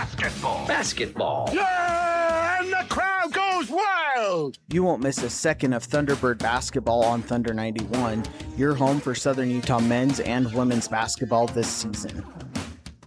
Basketball. Yeah, and the crowd goes wild. You won't miss a second of Thunderbird basketball on Thunder 91, your home for Southern Utah men's and women's basketball this season.